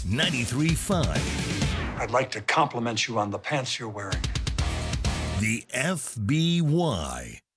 93.5. I'd like to compliment you on the pants you're wearing. The FBY.